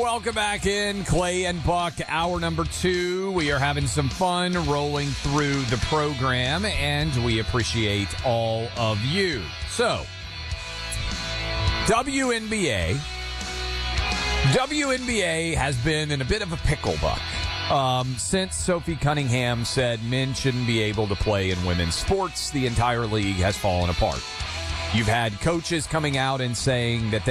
welcome back in. Clay and Buck, hour number 2. We are having some fun rolling through the program, and we appreciate all of you. So, WNBA has been in a bit of a pickle, Buck. Since Sophie Cunningham said men shouldn't be able to play in women's sports, the entire league has fallen apart. You've had coaches coming out and saying that they